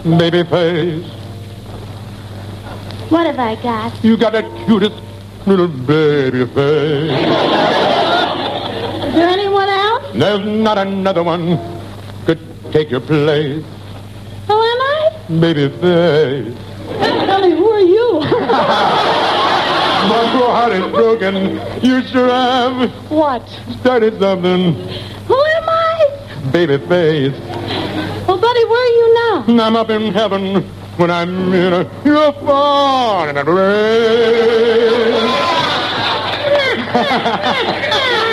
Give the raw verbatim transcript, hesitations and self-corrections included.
baby face. What have I got? You got the cutest little baby face. Is there anyone else? There's not another one could take your place. Who am I? Baby face. Tell me, who are you? My poor heart is broken. You sure have What? started something. Who am I? Baby face. Well, buddy, where are you now? I'm up in heaven when I'm in a, you're far in a rain.